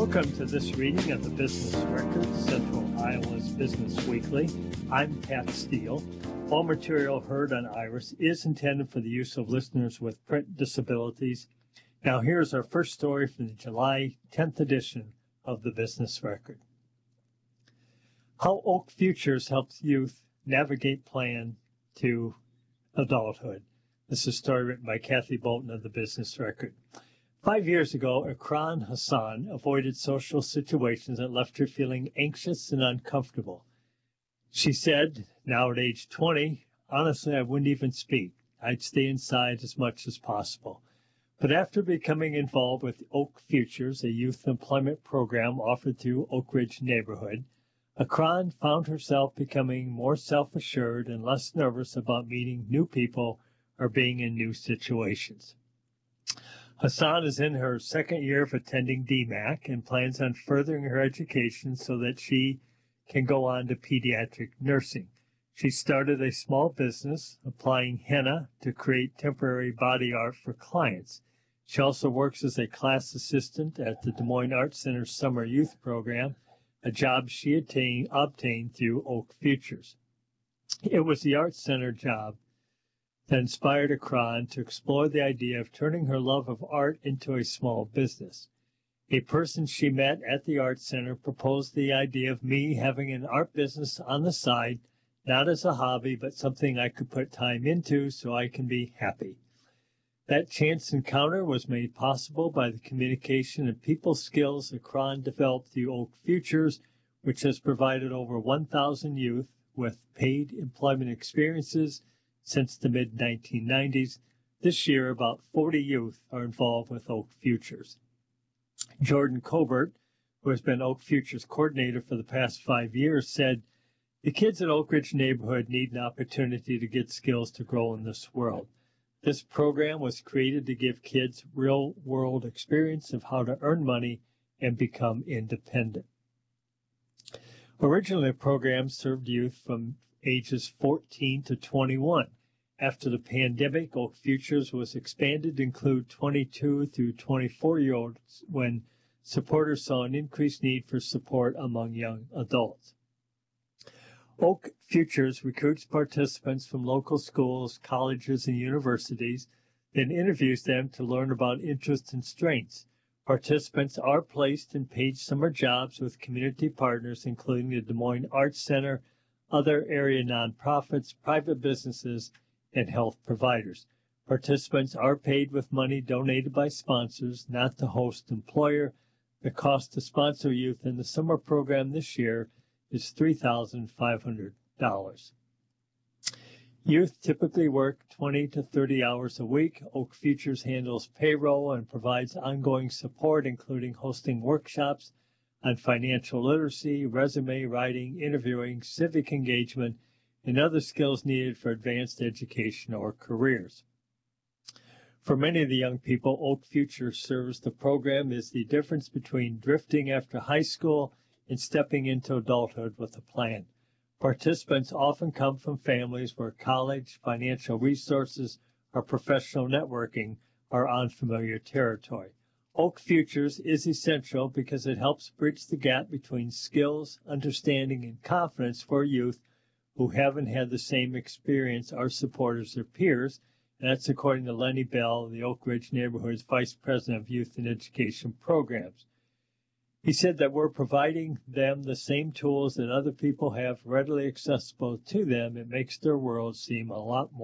Welcome to this reading of the Business Record, Central Iowa's Business Weekly. I'm Pat Steele. All material heard on IRIS is intended for the use of listeners with print disabilities. Now here's our first story from the July 10th edition of the Business Record. How Oak Futures helps youth navigate plan to adulthood. This is a story written by Kathy Bolton of the Business Record. 5 years ago, Ikram Hassan avoided social situations that left her feeling anxious and uncomfortable. She said, now at age 20, honestly, I wouldn't even speak. I'd stay inside as much as possible. But after becoming involved with Oak Futures, a youth employment program offered through Oak Ridge neighborhood, Ikram found herself becoming more self-assured and less nervous about meeting new people or being in new situations. Hassan is in her second year of attending DMAC and plans on furthering her education so that she can go on to pediatric nursing. She started a small business applying henna to create temporary body art for clients. She also works as a class assistant at the Des Moines Arts Center's summer youth program, a job she obtained through Oak Futures. It was the Arts Center job that inspired Ikram to explore the idea of turning her love of art into a small business. A person she met at the Arts Center proposed the idea of me having an art business on the side, not as a hobby, but something I could put time into so I can be happy. That chance encounter was made possible by the communication and people skills Ikram developed through Oak Futures, which has provided over 1,000 youth with paid employment experiences since the mid-1990s. This year, about 40 youth are involved with Oak Futures. Jordan Colbert, who has been Oak Futures coordinator for the past 5 years, said, the kids at Oak Ridge neighborhood need an opportunity to get skills to grow in this world. This program was created to give kids real-world experience of how to earn money and become independent. Originally, the program served youth from ages 14 to 21. After the pandemic, Oak Futures was expanded to include 22 through 24-year-olds when supporters saw an increased need for support among young adults. Oak Futures recruits participants from local schools, colleges, and universities, then interviews them to learn about interests and strengths. Participants are placed in paid summer jobs with community partners, including the Des Moines Arts Center, other area nonprofits, private businesses, and health providers. Participants are paid with money donated by sponsors, not the host employer. The cost to sponsor youth in the summer program this year is $3,500. Youth typically work 20 to 30 hours a week. Oak Futures handles payroll and provides ongoing support, including hosting workshops on financial literacy, resume writing, interviewing, civic engagement, and other skills needed for advanced education or careers. For many of the young people, Oak Futures serves the program is the difference between drifting after high school and stepping into adulthood with a plan. Participants often come from families where college, financial resources, or professional networking are unfamiliar territory. Oak Futures is essential because it helps bridge the gap between skills, understanding, and confidence for youth who haven't had the same experience or support as their peers, and that's according to Lenny Bell, the Oak Ridge neighborhood's Vice President of Youth and Education Programs. He said that we're providing them the same tools that other people have readily accessible to them. It makes their world seem a lot more